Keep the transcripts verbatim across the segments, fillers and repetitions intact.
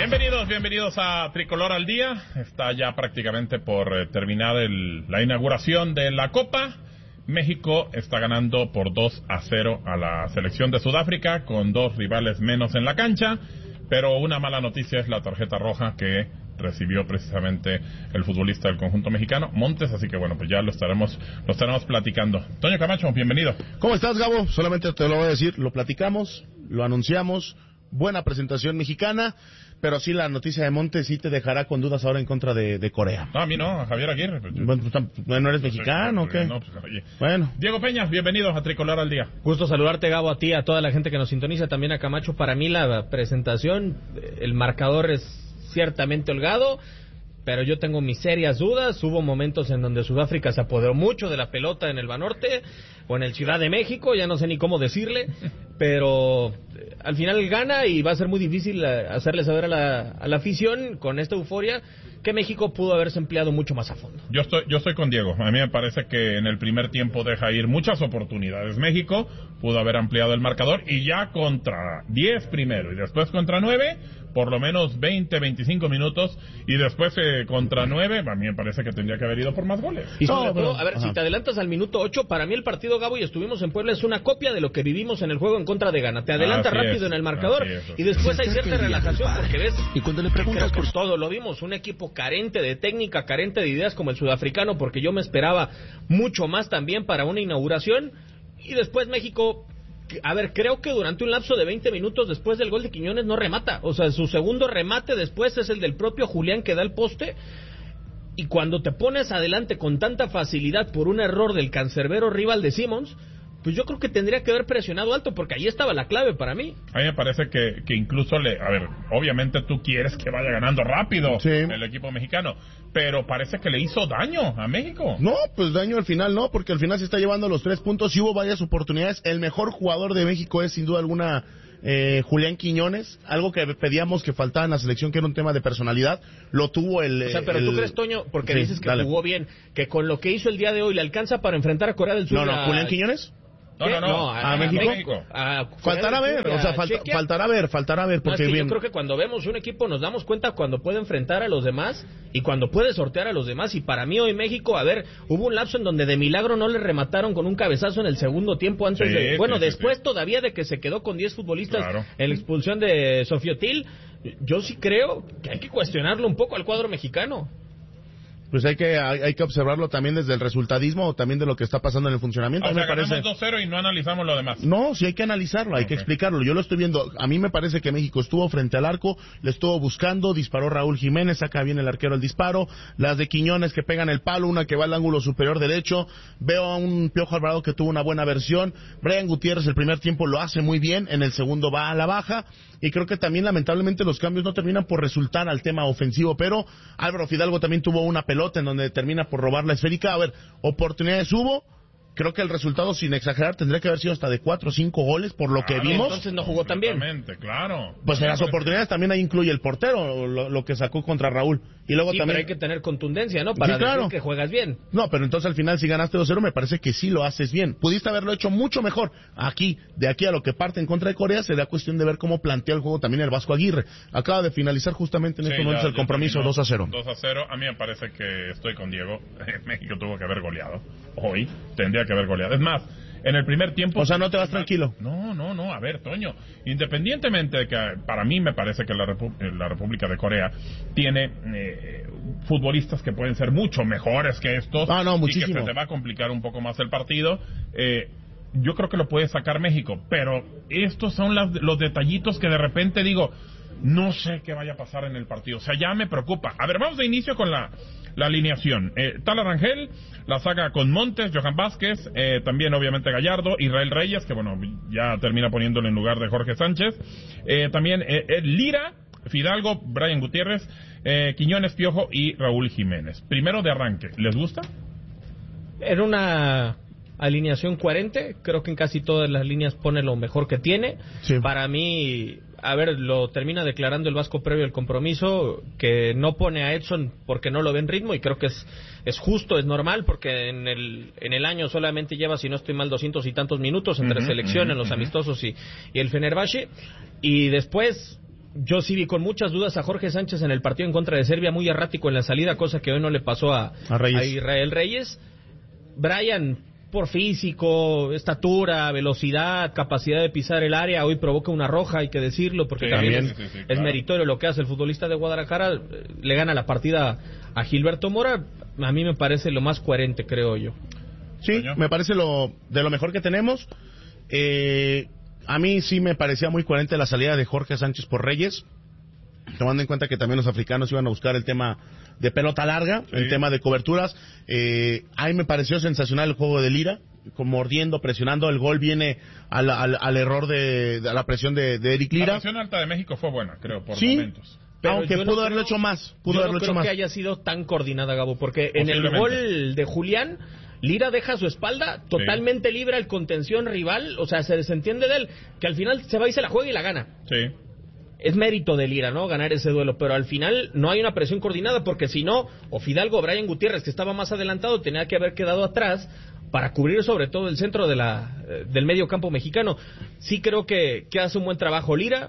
Bienvenidos, bienvenidos a Tricolor al Día. Está ya prácticamente por eh, terminar el, la inauguración de la Copa. México está ganando por dos a cero a la selección de Sudáfrica, con dos rivales menos en la cancha. Pero una mala noticia es la tarjeta roja que recibió precisamente el futbolista del conjunto mexicano, Montes, así que bueno, pues ya lo estaremos lo estaremos platicando. Toño Camacho, bienvenido. ¿Cómo estás, Gabo? Solamente te lo voy a decir, lo platicamos, lo anunciamos, buena presentación mexicana, pero sí la noticia de Montes sí te dejará con dudas ahora en contra de, de Corea. No, a mí no, a Javier Aguirre. Pues, bueno, pues, ¿no eres mexicano o qué? No, pues, oye. Bueno. Diego Peña, bienvenidos a Tricolor al Día. Gusto saludarte, Gabo, a ti, a toda la gente que nos sintoniza, también a Camacho. Para mí la presentación, el marcador es ciertamente holgado, pero yo tengo mis serias dudas. Hubo momentos en donde Sudáfrica se apoderó mucho de la pelota en el Banorte o en el Ciudad de México, ya no sé ni cómo decirle, pero al final gana y va a ser muy difícil hacerle saber a la, a la afición con esta euforia que México pudo haberse empleado mucho más a fondo. Yo estoy, yo estoy con Diego. A mí me parece que en el primer tiempo deja ir muchas oportunidades. México pudo haber ampliado el marcador y ya contra diez primero y después contra nueve, por lo menos veinte, veinticinco minutos y después eh, contra nueve, a mí me parece que tendría que haber ido por más goles. Y sobre no, todo, pero, a ver, ajá. si te adelantas al minuto ocho, para mí el partido, Gabo, y estuvimos en Puebla, es una copia de lo que vivimos en el juego en contra de Ghana. Te adelantas Así rápido es, en el marcador así es. y después hay cierta relajación porque ves, y cuando le preguntas creo que por todo lo vimos, un equipo carente de técnica, carente de ideas como el sudafricano, porque yo me esperaba mucho más también para una inauguración, y después México, a ver, creo que durante un lapso de veinte minutos después del gol de Quiñones no remata, o sea, su segundo remate después es el del propio Julián que da el poste, y cuando te pones adelante con tanta facilidad por un error del cancerbero rival de Simmons, pues yo creo que tendría que haber presionado alto, porque ahí estaba la clave para mí. A mí me parece que, que incluso le... A ver, obviamente tú quieres que vaya ganando rápido sí. el equipo mexicano, pero parece que le hizo daño a México. No, pues daño al final no, porque al final se está llevando los tres puntos y hubo varias oportunidades. El mejor jugador de México es sin duda alguna eh, Julián Quiñones, algo que pedíamos que faltaba en la selección, que era un tema de personalidad, lo tuvo el... O sea, pero el... tú crees, Toño, porque sí, dices que dale. jugó bien, que con lo que hizo el día de hoy le alcanza para enfrentar a Corea del Sur. No, no, a... Julián Quiñones... No, no, no, no, ¿A, a, México? México. A Faltará ver, o sea, falta, faltará ver, faltará ver, No, porque es que bien... yo creo que cuando vemos un equipo nos damos cuenta cuando puede enfrentar a los demás y cuando puede sortear a los demás, y para mí hoy México, a ver, hubo un lapso en donde de milagro no le remataron con un cabezazo en el segundo tiempo antes Sí, de... Bueno, sí, sí, después sí. todavía de que se quedó con diez futbolistas Claro. en la expulsión de Sofiotil, yo sí creo que hay que cuestionarlo un poco al cuadro mexicano. Pues hay que hay, hay que observarlo también desde el resultadismo o también de lo que está pasando en el funcionamiento. O A mí sea, me parece... ganamos dos cero y no analizamos lo demás. No, sí hay que analizarlo, hay Ok. que explicarlo. Yo lo estoy viendo. A mí me parece que México estuvo frente al arco, le estuvo buscando, disparó Raúl Jiménez, saca bien el arquero el disparo. Las de Quiñones que pegan el palo, una que va al ángulo superior derecho. Veo a un Piojo Alvarado que tuvo una buena versión. Brian Gutiérrez el primer tiempo lo hace muy bien, en el segundo va a la baja. Y creo que también lamentablemente los cambios no terminan por resultar al tema ofensivo, pero Álvaro Fidalgo también tuvo una pelota en donde termina por robar la esférica. A ver, oportunidades hubo. Creo que el resultado, sin exagerar, tendría que haber sido hasta de cuatro o cinco goles por lo que Claro, vimos. Entonces no jugó tan bien. Completamente, claro. Pues en las oportunidades también ahí incluye el portero, lo, lo que sacó contra Raúl. Y luego Sí, también... pero hay que tener contundencia, ¿no? Para Sí, claro. decir que juegas bien. No, pero entonces al final si ganaste dos cero me parece que sí lo haces bien. Pudiste haberlo hecho mucho mejor. Aquí, de aquí a lo que parte en contra de Corea, será cuestión de ver cómo plantea el juego también el Vasco Aguirre. Acaba de finalizar justamente en Sí, estos momentos ya- el ya compromiso terminó dos a cero. dos a cero. A mí me parece que estoy con Diego. México tuvo que haber goleado. Hoy tendría que haber goleado. Es más, en el primer tiempo... O sea, no te vas tranquilo. No, no, no. A ver, Toño, independientemente de que para mí me parece que la, Repu- la República de Corea tiene eh, futbolistas que pueden ser mucho mejores que estos. Ah, no, y muchísimo. que se te va a complicar un poco más el partido. Eh, yo creo que lo puede sacar México, pero estos son las, los detallitos que de repente digo, no sé qué vaya a pasar en el partido. O sea, ya me preocupa. A ver, vamos de inicio con la, la alineación. Eh, Tala Rangel, la saga con Montes, Johan Vázquez, eh, también obviamente Gallardo, Israel Reyes, que bueno, ya termina poniéndolo en lugar de Jorge Sánchez. Eh, también eh, eh, Lira, Fidalgo, Brian Gutiérrez, eh, Quiñones, Piojo y Raúl Jiménez. Primero de arranque, ¿les gusta? Era una alineación coherente, creo que en casi todas las líneas pone lo mejor que tiene. Sí. Para mí, a ver, lo termina declarando el Vasco previo al compromiso, que no pone a Edson porque no lo ve en ritmo, y creo que es es justo, es normal, porque en el en el año solamente lleva, si no estoy mal, doscientos y tantos minutos entre Uh-huh, selección, uh-huh, en los uh-huh. amistosos y, y el Fenerbahce, y después yo sí vi con muchas dudas a Jorge Sánchez en el partido en contra de Serbia, muy errático en la salida, cosa que hoy no le pasó a, a, Reyes. a Israel Reyes. Brian, por físico, estatura, velocidad, capacidad de pisar el área, hoy provoca una roja, hay que decirlo, porque sí, también sí, sí, sí, es claro. meritorio lo que hace el futbolista de Guadalajara. Le gana la partida a Gilberto Mora, a mí me parece lo más coherente, creo yo. Sí, me parece lo de lo mejor que tenemos. Eh, a mí sí me parecía muy coherente la salida de Jorge Sánchez por Reyes, tomando en cuenta que también los africanos iban a buscar el tema de pelota larga, sí. el tema de coberturas. Eh, a mí me pareció sensacional el juego de Lira, como mordiendo, presionando. El gol viene al, al, al error de, de a la presión de, de Eric Lira. La presión alta de México fue buena, creo, por sí, momentos. Pero aunque pudo no haberlo creo, hecho más, pudo yo haberlo no hecho creo más. que haya sido tan coordinada, Gabo, porque en el gol de Julián, Lira deja su espalda totalmente sí. libre al contención rival, o sea, se desentiende de él, que al final se va y se la juega y la gana. Sí. Es mérito de Lira, ¿no? Ganar ese duelo, pero al final no hay una presión coordinada, porque si no, o Fidalgo o Brian Gutiérrez, que estaba más adelantado, tenía que haber quedado atrás para cubrir sobre todo el centro de la del medio campo mexicano. Sí creo que, que hace un buen trabajo Lira,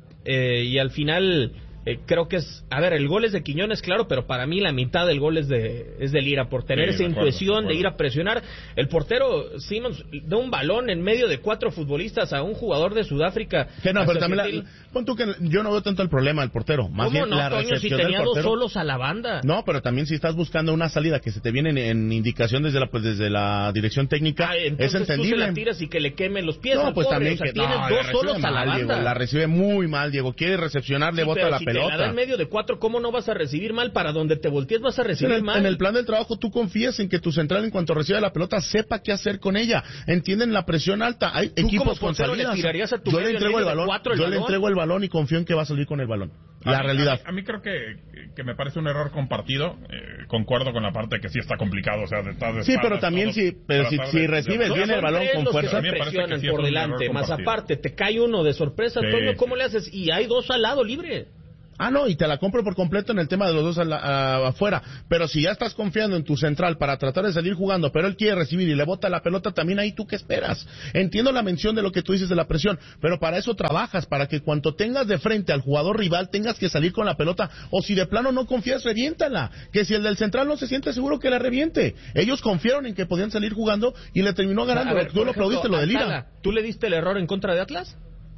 eh, y al final... Eh, creo que es, a ver, el gol es de Quiñones, claro, pero para mí la mitad del gol es de es de Lira, por tener sí, esa intuición de ir a presionar. El portero Simmons da un balón en medio de cuatro futbolistas a un jugador de Sudáfrica. Que no, pero también la, pon tú que yo no veo tanto el problema del portero, más ¿Cómo bien no, la Toño, recepción si tenía del portero. Dos solos a la banda? No, pero también si estás buscando una salida que se te viene en, en indicación desde la pues desde la dirección técnica, ah, es entendible. Tú se la tiras y que le quemen los pies. No, al pues pobre, también o sea, que tiene no, dos solos mal, a la banda. Diego, la recibe muy mal, Diego. Quiere recepcionar, le sí, bota la si pelota. Te la da en medio de cuatro, ¿cómo no vas a recibir mal? Para donde te voltees vas a recibir en el, mal. En el plan del trabajo tú confías en que tu central, en cuanto reciba la pelota, sepa qué hacer con ella. Entienden la presión alta. Hay ¿Tú equipos con salidas. Le tirarías a tu yo le entrego el balón. Cuatro, el yo balón? le entrego el balón y confío en que va a salir con el balón. A la mí, realidad. A mí, a mí creo que, que me parece un error compartido. Eh, concuerdo con la parte que sí está complicado. O sea, de, de espaldas, sí, pero también si, pero si, si recibes bien el balón con fuerza. Se presionan por delante, más aparte, te cae uno de sorpresa, sí, Toño, ¿cómo sí. le haces? Y hay dos al lado libre. Ah, no, y te la compro por completo en el tema de los dos a la, a, afuera. Pero si ya estás confiando en tu central para tratar de salir jugando, pero él quiere recibir y le bota la pelota, también ahí tú qué esperas. Entiendo la mención de lo que tú dices de la presión, pero para eso trabajas, para que cuando tengas de frente al jugador rival tengas que salir con la pelota, o si de plano no confías, reviéntala. Que si el del central no se siente seguro, que la reviente. Ellos confiaron en que podían salir jugando y le terminó ganando. A ver, tú lo aplaudiste, lo de Lira. ¿Tú le diste el error en contra de Atlas?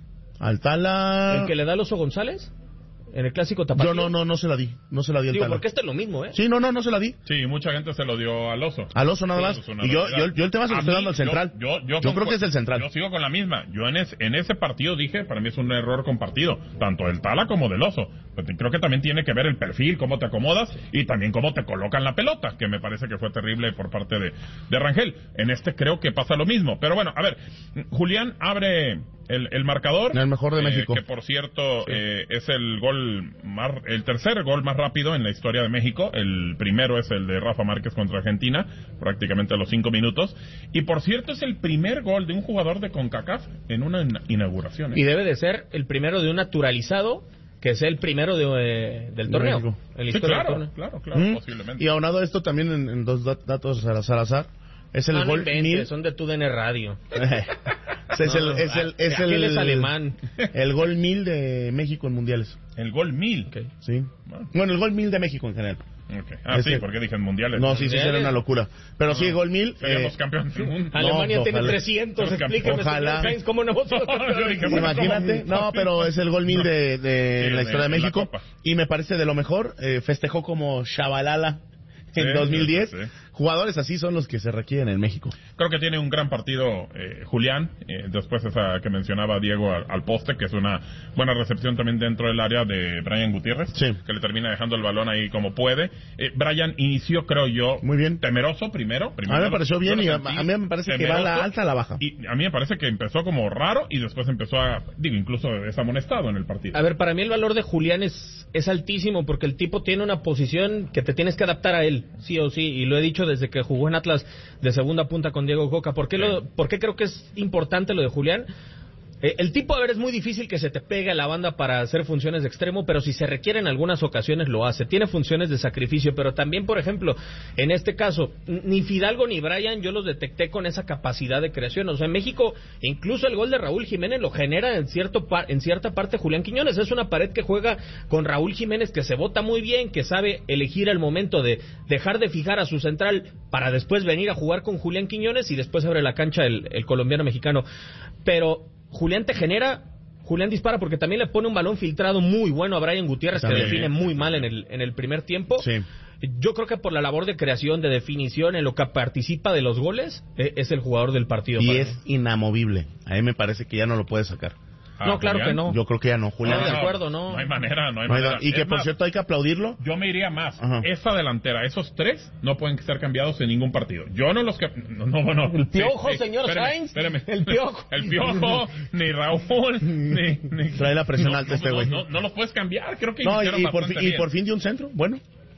Altala. ¿El que le da al Oso González? ¿En el clásico tapatío? Yo no, no, no se la di, no se la di al Digo, Tala. porque este es lo mismo, ¿eh? Sí, no, no, no se la di. Sí, mucha gente se lo dio al Oso. Al Oso nada más. Sí, y yo, yo, yo el tema se lo estoy dando al central. Yo, yo, yo, yo creo que es el central. Yo sigo con la misma. Yo en, es, en ese partido dije, para mí es un error compartido, tanto del Tala como del Oso. Creo que también tiene que ver el perfil, cómo te acomodas y también cómo te colocan la pelota, que me parece que fue terrible por parte de, de Rangel. En este creo que pasa lo mismo. Pero bueno, a ver, Julián abre el, el marcador. El mejor de eh, México. Que por cierto sí. eh, es el gol más, el tercer gol más rápido en la historia de México. El primero es el de Rafa Márquez contra Argentina, prácticamente a los cinco minutos. Y por cierto es el primer gol de un jugador de CONCACAF en una inauguración. ¿eh? Y debe de ser el primero de un naturalizado, que es el primero de, eh, del torneo. De el sí, claro, del torneo. claro, claro, ¿Mm? Posiblemente. Y aunado a esto también en, en dos dat- datos al azar, es el ah, gol no inventes, mil. Son de tu D N Radio. es el, es el, es el, es alemán. El gol mil de México en mundiales. El gol mil. Okay. Sí. Bueno. bueno, el gol mil de México en general. Okay. Ah, Ese, sí, porque dije en mundiales. No, sí, sí, sería una locura. Pero no, sí, gol mil. Seríamos eh, campeones del mundo. Alemania no, tiene ojalá. trescientos. Explíqueme, ojalá. Sainz, ¿cómo no? Yo dije, bueno, imagínate. No, pero es el gol mil de, de sí, la historia de, de México. Y me parece de lo mejor. Eh, festejó como Shabalala en sí, dos mil diez. Sí, sí. Jugadores así son los que se requieren en México. Creo que tiene un gran partido eh, Julián, eh, después esa que mencionaba Diego al, al poste, que es una buena recepción también dentro del área de Brian Gutiérrez, sí. que le termina dejando el balón ahí como puede. Eh, Brian inició, creo yo, muy bien, temeroso primero. primero a mí me pareció bien y a, a mí me parece temeroso, que va a la alta a la baja. Y a mí me parece que empezó como raro y después empezó a, digo, incluso es amonestado en el partido. A ver, para mí el valor de Julián es, es altísimo porque el tipo tiene una posición que te tienes que adaptar a él, sí o sí, y lo he dicho desde que jugó en Atlas de segunda punta con Diego Coca. ¿Por qué, lo, ¿Por qué creo que es importante lo de Julián? Eh, el tipo, a ver, es muy difícil que se te pegue a la banda para hacer funciones de extremo, pero si se requiere en algunas ocasiones lo hace. Tiene funciones de sacrificio, pero también, por ejemplo, en este caso, ni Fidalgo ni Brian yo los detecté con esa capacidad de creación. O sea, en México, incluso el gol de Raúl Jiménez lo genera en, cierto par, en cierta parte Julián Quiñones. Es una pared que juega con Raúl Jiménez, que se bota muy bien, que sabe elegir el momento de dejar de fijar a su central para después venir a jugar con Julián Quiñones y después abre la cancha el, el colombiano mexicano. Pero Julián te genera, Julián dispara porque también le pone un balón filtrado muy bueno a Brian Gutiérrez, también, que define muy mal en el, en el primer tiempo. Sí. Yo creo que por la labor de creación, de definición, en lo que participa de los goles, eh, es el jugador del partido. Y para es mí. inamovible. A mí me parece que ya no lo puede sacar. No, claro Julián. que no. Yo creo que ya no, Julián. No, No, de acuerdo, no. No hay manera, no hay No hay manera. da- y que Es por más, cierto hay que aplaudirlo. yo me iría más. Ajá. Esa delantera, esos tres no pueden ser cambiados en ningún partido. Yo no los que... No, no, no. El Piojo, señor espéreme, Sainz. espéreme. El Piojo. El Piojo, ni Raúl, ni... ni- Trae la presión no, alta no, este no, güey. No, no los puedes cambiar, creo que No, y, hicieron y por bastante fin, y bien. por fin de un centro, bueno.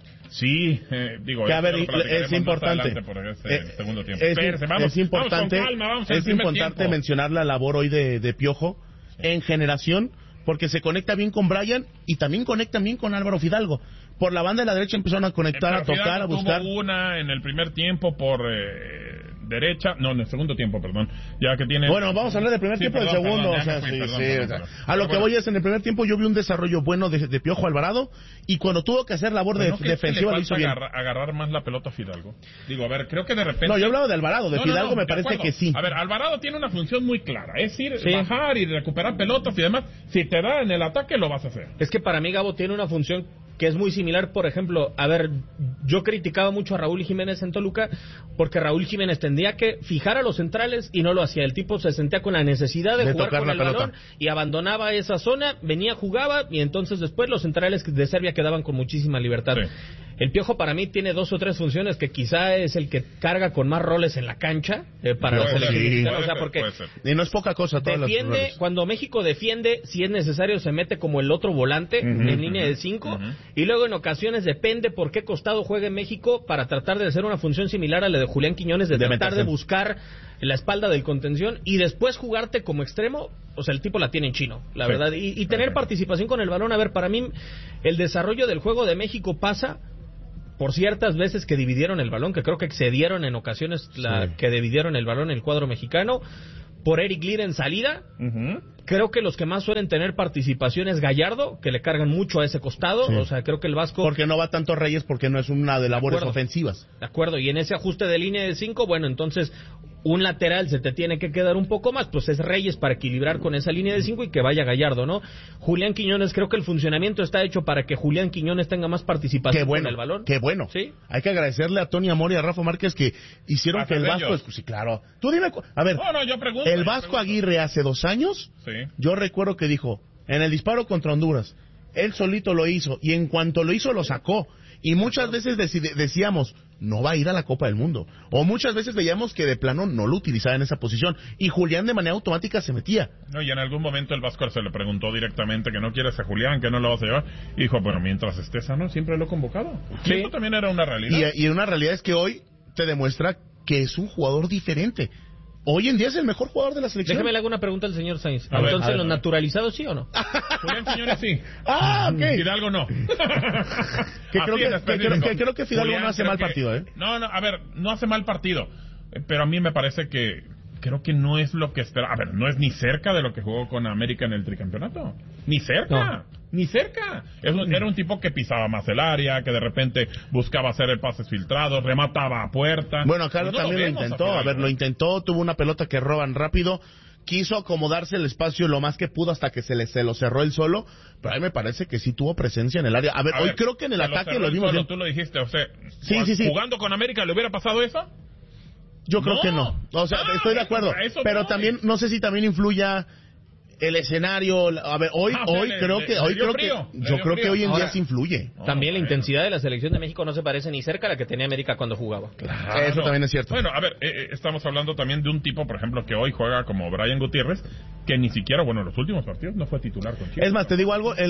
Sí, eh, digo, Que a esto ver, lo y- platicaremos es más importante. adelante por este Eh, segundo tiempo. Es, Espérense, vamos, es importante, vamos con calma, vamos al es primer importante tiempo. mencionar la labor hoy de, de Piojo en generación, porque se conecta bien con Brian y también conecta bien con Álvaro Fidalgo. Por la banda de la derecha empezaron a conectar, Pero a tocar, Fidalgo a buscar. Tuvo una en el primer tiempo por eh, derecha, no, en el segundo tiempo, perdón. Ya que tiene. Bueno, vamos a hablar del primer Sí, tiempo y del perdón, segundo. perdón, o sea, ya me fui, sí, perdón, sí, perdón, o sea, perdón. a lo que Bueno. voy es, en el primer tiempo yo vi un desarrollo bueno de, de Piojo Alvarado, y cuando tuvo que hacer labor de, ¿No crees que defensiva le lo hizo falta bien. agarrar, agarrar más la pelota a Fidalgo? Digo, a ver, creo que de repente... No, yo hablaba de Alvarado, de No, no, Fidalgo no, me de parece acuerdo. que sí. A ver, Alvarado tiene una función muy clara, es ir, Sí. bajar y recuperar pelotas y demás. Si te da en el ataque, lo vas a hacer. Es que para mí Gabo tiene una función que es muy similar. Por ejemplo, a ver, yo criticaba mucho a Raúl Jiménez en Toluca porque Raúl Jiménez tendría que fijar a los centrales y no lo hacía. El tipo se sentía con la necesidad de, De jugar tocar con la el pelota. balón y abandonaba esa zona, venía, jugaba y entonces después los centrales de Serbia quedaban con muchísima libertad. Sí. El Piojo para mí tiene dos o tres funciones que quizá es el que carga con más roles en la cancha eh, para la Puede selección ser, mexicana. puede O sea, ser, porque puede ser. Y no es poca cosa todas las defiende, roles. cuando México defiende, si es necesario se mete como el otro volante Ujú, en línea ujú, de cinco, ujú. y luego en ocasiones depende por qué costado juegue México para tratar de hacer una función similar a la de Julián Quiñones, de, De tratar meterse. de buscar la espalda del contención y después jugarte como extremo. O sea, el tipo la tiene en chino, la Sí. verdad, y, y tener Sí. participación con el balón. A ver, para mí el desarrollo del juego de México pasa por ciertas veces que dividieron el balón, que creo que excedieron en ocasiones la Sí. que dividieron el balón en el cuadro mexicano, por Eric Lira en salida. Ujú. Creo que los que más suelen tener participación es Gallardo, que le cargan mucho a ese costado. Sí. O sea, creo que el Vasco... Porque no va tanto Reyes, porque no es una de labores acuerdo. ofensivas. De acuerdo, y en ese ajuste de línea de cinco, bueno, entonces un lateral se te tiene que quedar un poco más, pues es Reyes para equilibrar con esa línea de cinco y que vaya Gallardo, ¿no? Julián Quiñones, creo que el funcionamiento está hecho para que Julián Quiñones tenga más participación Qué bueno, con el balón. qué bueno. Sí. Hay que agradecerle a Tony Amor y a Rafa Márquez que hicieron A que el de Vasco... ellos. Sí, claro. Tú dime... cu- A ver, No, no, yo pregunto. el yo Vasco pregunto. Aguirre hace dos años, Sí. yo recuerdo que dijo, en el disparo contra Honduras, él solito lo hizo, y en cuanto lo hizo, lo sacó. Y muchas veces deci- decíamos, no va a ir a la Copa del Mundo. O muchas veces veíamos que de plano no lo utilizaba en esa posición. Y Julián de manera automática se metía. No, y en algún momento el Vasco se le preguntó directamente que no quieres a Julián, que no lo vas a llevar. Y dijo, bueno, mientras esté sano, siempre lo he convocado. Y Sí. eso también era una realidad. Y, y una realidad es que hoy te demuestra que es un jugador diferente. Hoy en día es el mejor jugador de la selección. Déjame le hago una pregunta al señor Sainz. A ver, Entonces, a ver, ¿los a ver. naturalizados sí o no? Julián Quiñones sí. Ah, ok. Fidalgo no. Que creo Así que- en que específico. creo- que creo que Fidalgo Julián, no hace creo mal que- partido, ¿eh? No, no, a ver, no hace mal partido. Eh, Pero a mí me parece que creo que no es lo que espera. A ver, no es ni cerca de lo que jugó con América en el tricampeonato. Ni cerca. Ni cerca. Es un- era un tipo que pisaba más el área, que de repente buscaba hacer pases filtrados, remataba a puerta. Bueno, acá Pues no también lo vemos intentó. A Fidalgo. ver, lo intentó. Tuvo una pelota que roban rápido. Quiso acomodarse el espacio lo más que pudo hasta que se le se lo cerró él solo. Pero a mí me parece que sí tuvo presencia en el área. A ver, A hoy ver, creo que en el se ataque cerró lo él vimos solo, bien. Tú lo dijiste, o sea, Sí, jug- sí, sí. jugando con América, ¿le hubiera pasado eso? Yo creo No. que no. O sea, Ah, estoy de acuerdo. a eso Pero voy. también, no sé si también influya el escenario. la- A ver, hoy, Ah, o sea, hoy le- creo le- que, le hoy dio creo frío, que, le yo dio creo que frío. hoy en Ahora, día sí influye. No, También la bueno. intensidad de la selección de México no se parece ni cerca a la que tenía América cuando jugaba. Claro. Eso también es cierto. Bueno, a ver, eh, eh, estamos hablando también de un tipo, por ejemplo, que hoy juega como Brian Gutiérrez, que ni siquiera, bueno, en los últimos partidos no fue titular con Chivas. Es más, te digo algo, el,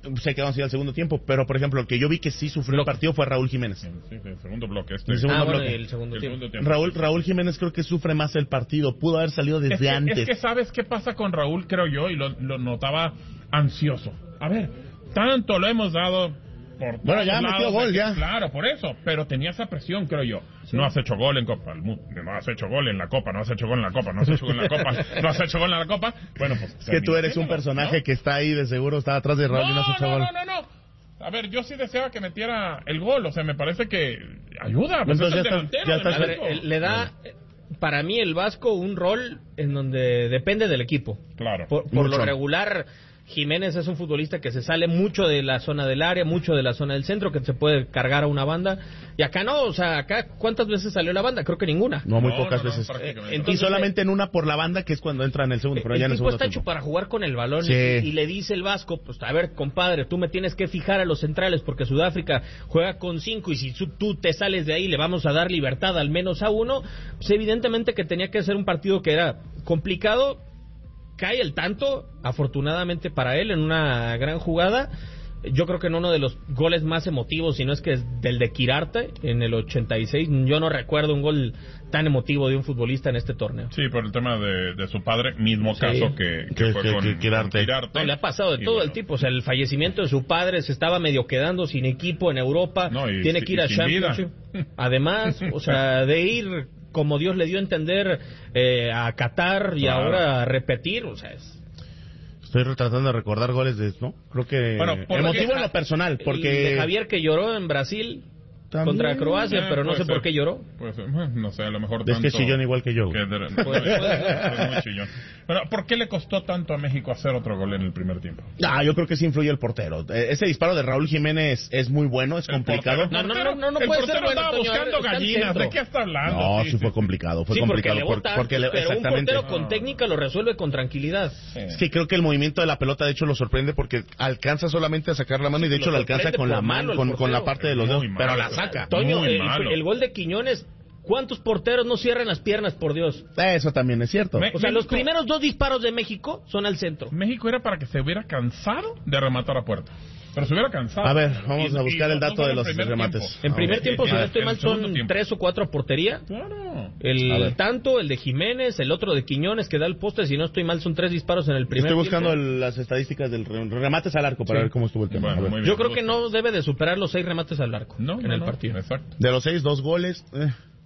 sé que vamos a ir al segundo tiempo, pero por ejemplo, el que yo vi que sí sufrió el partido fue Raúl Jiménez. Sí, el segundo bloque. Este. El segundo ah, bueno, bloque. el segundo El tiempo. segundo tiempo. Raúl, Raúl Jiménez creo que sufre más el partido. Pudo haber salido desde es que, antes. Es que sabes qué pasa con Raúl, creo yo, y lo, lo notaba ansioso. A ver, tanto lo hemos dado por Bueno, ya metió gol, que, ya. Claro, por eso. Pero tenía esa presión, creo yo. Sí. No has hecho gol en Copa. No has hecho gol en la Copa. No has hecho gol en la Copa. No has hecho gol en la Copa. No has hecho gol en la Copa. Bueno, pues. Es que tú eres un personaje ¿no? que está ahí, de seguro está atrás de Raúl no, y no has hecho no, gol. No, no, no, no. A ver, yo sí deseaba que metiera el gol. O sea, me parece que ayuda. Pues Entonces es ya el está, delantero. ya está, a ver, el, le da. Para mí el Vasco un rol en donde depende del equipo. Claro. Por, por lo regular, Jiménez es un futbolista que se sale mucho de la zona del área, mucho de la zona del centro, que se puede cargar a una banda. Y acá no, o sea, acá ¿cuántas veces salió la banda? Creo que ninguna. No, muy no, pocas no, no, veces. Eh, entonces, y solamente en una por la banda, que es cuando entra en el segundo, pero el ya en el tipo segundo está tiempo. hecho para jugar con el balón sí. y, y le dice el Vasco, pues a ver, compadre, tú me tienes que fijar a los centrales porque Sudáfrica juega con cinco y si tú te sales de ahí le vamos a dar libertad al menos a uno. Pues evidentemente que tenía que ser un partido que era complicado. Cae el tanto, afortunadamente para él, en una gran jugada. Yo creo que en uno de los goles más emotivos, si no es que es del de Quirarte, en el ochenta y seis, yo no recuerdo un gol tan emotivo de un futbolista en este torneo. Sí, por el tema de, de su padre, mismo sí. caso que, que, que fue que, con, que Quirarte. con Quirarte. No, le ha pasado de todo bueno. el tipo, o sea, el fallecimiento de su padre, se estaba medio quedando sin equipo en Europa, no, y, tiene que ir y a Championship. Además, o sea, de ir como Dios le dio a entender eh, a Qatar y claro. ahora a repetir, o sea, es... Estoy tratando de recordar goles de, ¿no? Creo que bueno, emotivo en lo personal, porque el de Javier que lloró en Brasil también contra Croacia, eh, pero no sé ser. por qué lloró. Pues, no sé, a lo mejor tanto... Es que chillón igual que yo. Que de... pues, es muy chillón. Pero, ¿por qué le costó tanto a México hacer otro gol en el primer tiempo? Ah, yo creo que sí influye el portero. Ese disparo de Raúl Jiménez es muy bueno, es el complicado. Portero, no, no, no, no, no el puede portero ser bueno, estaba Toño, buscando gallinas. ¿De qué está hablando? No, sí, sí sí fue sí. complicado, fue sí, complicado. Porque le por, porque le, pero exactamente. un portero con no. técnica lo resuelve con tranquilidad. Sí. Es que creo que el movimiento de la pelota, de hecho, lo sorprende porque alcanza solamente a sacar la mano y de hecho lo, lo alcanza con la mano, con, con la parte de los dedos, pero la saca. Toño, el, el gol de Quiñones, ¿cuántos porteros no cierran las piernas, por Dios? Eso también es cierto. Me, o sea, México, los primeros dos disparos de México son al centro. México era para que se hubiera cansado de rematar a puerta. Pero se hubiera cansado. A ver, vamos y, a buscar el dato de los remates. Tiempo. En primer ver, tiempo, si no estoy mal, son tiempo. tres o cuatro a portería. Claro. El tanto, el de Jiménez, el otro de Quiñones que da el poste, si no estoy mal, son tres disparos en el primer Estoy buscando tiempo. El, las estadísticas del remates al arco para sí. ver cómo estuvo el tema. Bueno, bien, Yo creo que no debe de superar los seis remates al arco no, en no, el no, partido. Exacto. De los seis, dos goles. Eh.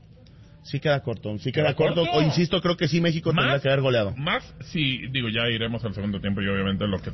Sí queda corto, sí queda corto. O insisto, creo que sí México más, tendría que haber goleado. Más si, digo, ya iremos al segundo tiempo y obviamente lo que